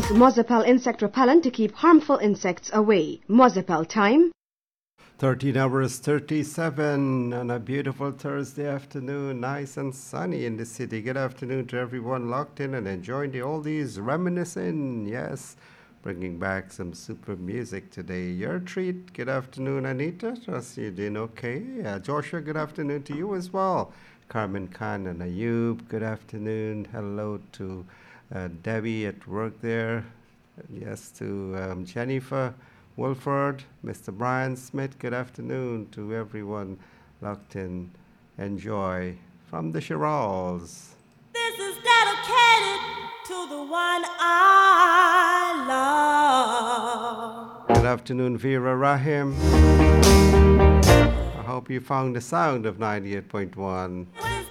Use Mozapel insect repellent to keep harmful insects away. Mozapel time. 13 hours 37 on a beautiful Thursday afternoon, nice and sunny in the city. Good afternoon to everyone locked in and enjoying the oldies, reminiscing. Yes, bringing back some super music today. Your treat. Good afternoon, Anita. Trust you doing okay. Joshua, good afternoon to you as well. Carmen Khan and Ayub, good afternoon. Hello to Debbie at work there. Yes, to Jennifer Wolford, Mr. Brian Smith, good afternoon to everyone locked in. Enjoy from the Shirals. This is dedicated to the one I love. Good afternoon, Vera Rahim. I hope you found the sound of 98.1.